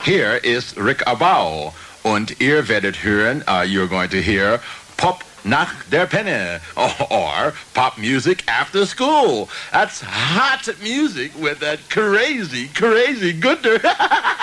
Here ist Rick Abau. Und ihr werdet hören, you're going to hear Pop nach der Penne, or pop music after school. That's hot music with that crazy, crazy good.